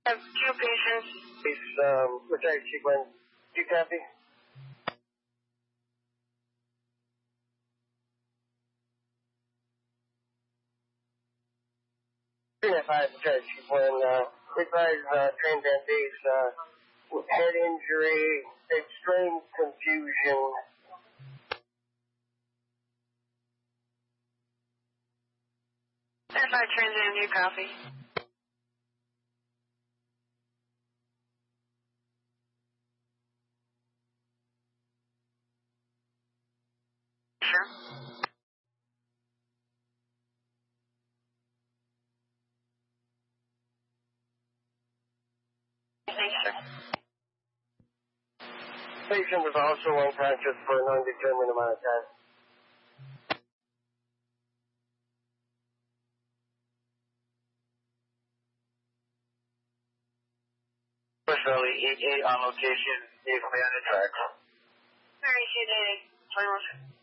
I have two patients. Please, retired sequence. Do you copy? Five retired sequence. Advise transcendees, head injury, extreme confusion. If I transient, you copy. Sure. Thanks, sir. Patient was also unconscious for an undetermined amount of time. Personally, 8-8 on location, vehicle on the track. Alright, 21.